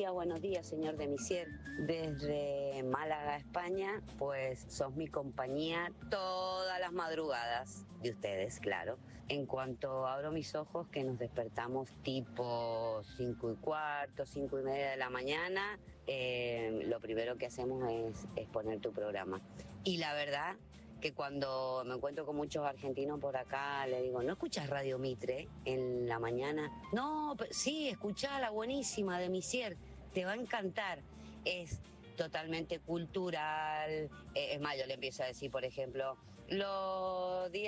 días, señor de Misier. Desde Málaga, España, pues sos mi compañía todas las madrugadas de ustedes, claro. En cuanto abro mis ojos, que nos despertamos tipo 5:15, 5:30 de la mañana, lo primero que hacemos es poner tu programa. Y la verdad que cuando me encuentro con muchos argentinos por acá, le digo, ¿no escuchas Radio Mitre en la mañana? No, sí, escuchala, buenísima, de Misier, te va a encantar. Es totalmente cultural. Es más, yo le empiezo a decir, por ejemplo, los días